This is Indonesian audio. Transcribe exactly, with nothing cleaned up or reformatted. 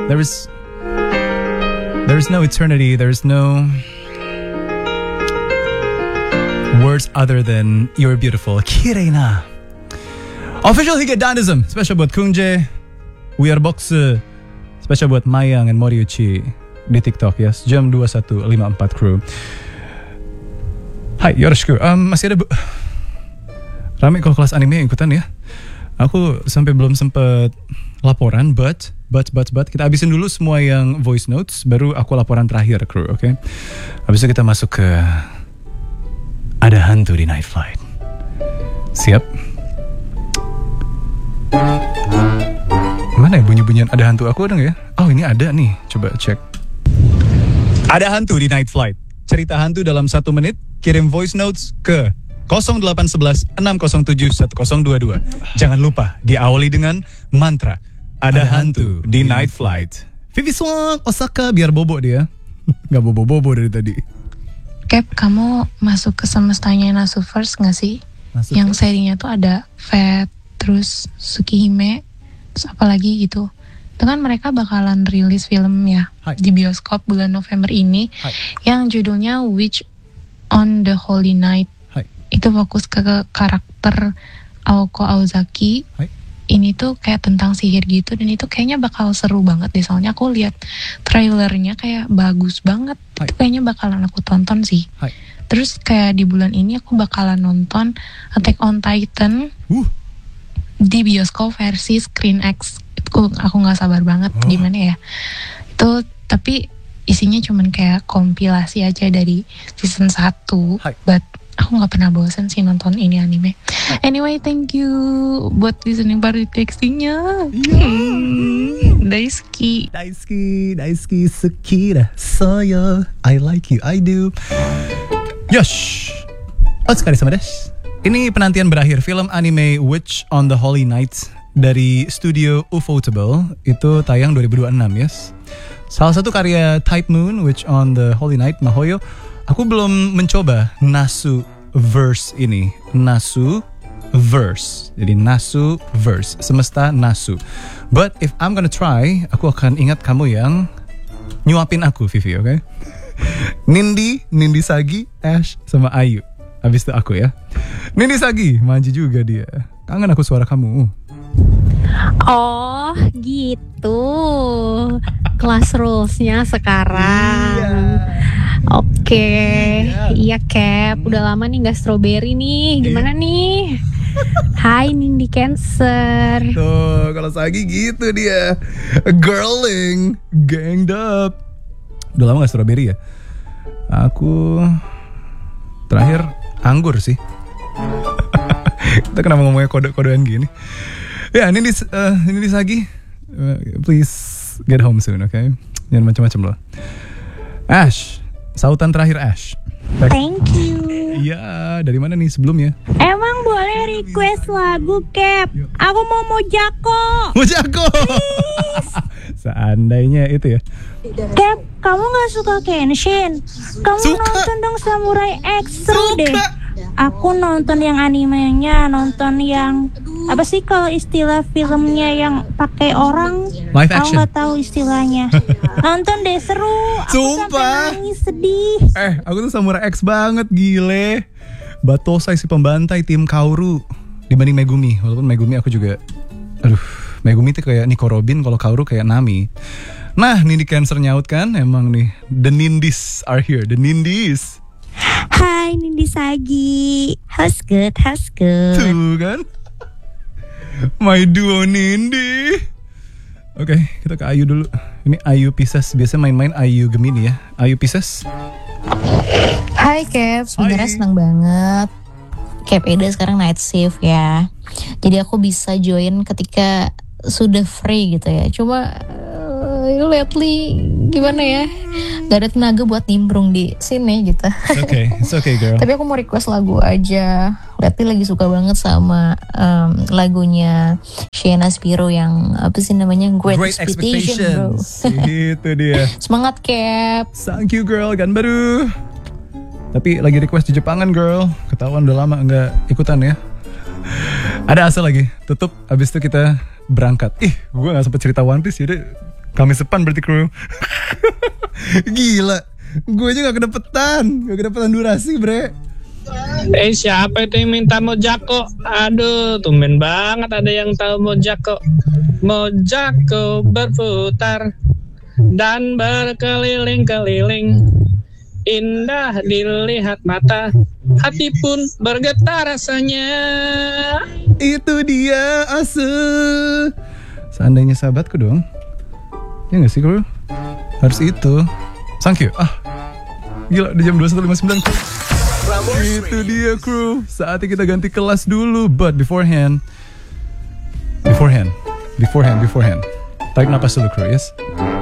There is There is no eternity. There is no words other than you're beautiful. Kirena. Official Higeddanism. Special buat Kungjae. We are Box. Special buat Mayang and Moriuchi di TikTok, yes. Jam dua satu lima empat crew. Hai, yoroshiku. Um, masih ada bu- rame kalau kelas anime ikutan ya. Aku sampai belum sempet laporan, but but but but kita habisin dulu semua yang voice notes, baru aku laporan terakhir crew, oke? Okay? Habis itu kita masuk ke ada hantu di Night Flight. Siap? Mana ya bunyi-bunyian ada hantu aku ada nggak ya? Oh ini ada nih, coba cek. Ada hantu di Night Flight. Cerita hantu dalam satu menit. Kirim voice notes ke nol delapan satu satu enam nol tujuh satu nol dua dua. Jangan lupa diawali dengan mantra ada, ada hantu di Night Flight. Vivi Swan Osaka biar bobo dia. Gak bobo-bobo dari tadi. Cap, kamu masuk ke semestanya Nasu First gak sih? Nasu yang first? Serinya tuh ada Fate, terus Tsukihime, terus apa lagi gitu. Itu kan mereka bakalan rilis film ya Hai. Di bioskop bulan November ini. Hai. Yang judulnya Witch on the Holy Night. Hai. Itu fokus ke, ke karakter Aoko Aozaki. Hai. Ini tuh kayak tentang sihir gitu, dan itu kayaknya bakal seru banget deh. Soalnya aku lihat trailernya kayak bagus banget. Hai. Itu kayaknya bakalan aku tonton sih. Hai. Terus kayak di bulan ini aku bakalan nonton Attack on Titan uh. di bioskop versi Screen X. Itu aku nggak sabar banget oh. Gimana ya. Itu tapi isinya cuman kayak kompilasi aja dari season satu. Hai. But aku gak pernah bosan sih nonton ini anime. Hai. Anyway, thank you buat listening party textingnya. Yeah. Hmm, Daisuki. Daisuki, Daisuki, Sukira, Soyo, I like you, I do. Yosh, otsukare-sama desu. Ini penantian berakhir, film anime Witch on the Holy Night dari studio Ufotable. Itu tayang dua ribu dua puluh enam, yes. Salah satu karya Type Moon, Witch on the Holy Night, Mahoyo. Aku belum mencoba Nasu verse ini. Nasu verse. Jadi Nasu verse. Semesta Nasu. But if I'm gonna try, aku akan ingat kamu yang nyuapin aku, Vivi, oke? Okay? Nindi, Nindi Sagi, Ash, sama Ayu. Habis itu aku ya. Nindi Sagi, maju juga dia. Kangen aku suara kamu. Oh gitu. Class rules-nya sekarang. Iya. Oke, okay. Iya Cap, udah lama nih gak strawberry nih. Gimana nih? Hai Nindi Cancer. Tuh, kalau Sagi gitu dia. Girling, ganged up. Udah lama gak strawberry ya? Aku terakhir anggur sih. Kita kenapa ngomongnya kode-kodean gini? Ya, Nindi, uh, Nindi Sagi, uh, please get home soon, oke? Okay? Jangan macam-macam loh. Ash, sautan terakhir Ash. Back. Thank you. Iya, dari mana nih sebelumnya? Emang boleh request lagu, Cap? Aku mau Mojako. Mojako. Seandainya itu ya. Cap, kamu gak suka Kenshin? Kamu suka. Nonton dong Samurai X seru deh. Aku nonton yang animenya, nonton yang apa sih kalau istilah filmnya yang pakai orang? Live action. Aku nggak tahu istilahnya. Nonton deh seru. Aku Sumpah. sampai nangis sedih. Eh, aku tuh Samurai X banget, gile. Batosai si pembantai tim Kaoru dibanding Megumi. Walaupun Megumi aku juga, aduh, Megumi tuh kayak Nico Robin, kalau Kaoru kayak Nami. Nah, Nindi Cancer nyaut kan? Emang nih, the Nindis are here, the Nindis. Hai Nindi Sagi, how's good, how's good. Tuh kan, my duo Nindi. Oke, okay, kita ke Ayu dulu. Ini Ayu Pisces, biasanya main-main Ayu Gemini ya. Ayu Pisces. Hai Cap, sebenarnya senang banget Cap Eda sekarang night shift ya. Jadi aku bisa join ketika sudah free gitu ya. Cuma uh, lately gimana ya, gak ada tenaga buat nimbrung di sini gitu. It's okay, it's okay girl. Tapi aku mau request lagu aja. Lately lagi suka banget sama um, lagunya Sienna Spiro yang apa sih namanya, Great, Great Expectation, Expectations. bro. Itu dia. Semangat Cap. Thank you girl, kan baru. Tapi lagi request di Jepangan girl. Ketahuan udah lama nggak ikutan ya. Ada Asa lagi. Tutup. Abis itu kita berangkat. Ih, gue nggak sempet cerita One Piece. Jadi Kamis depan berarti kru. Gila, gue aja gak kedapetan, gak kedapetan durasi bre. Eh siapa itu yang minta Mojako? Aduh, tumben banget ada yang tahu Mojako. Mojako berputar dan berkeliling-keliling, indah dilihat mata, hati pun bergetar rasanya. Itu dia Ase. Seandainya sahabatku dong. Ya gak sih kru? Harus itu. Thank you. Ah, gila di jam dua puluh satu lima puluh sembilan. Itu dia kru. Saatnya kita ganti kelas dulu. But beforehand Beforehand Beforehand Beforehand tarik napas dulu kru, yes.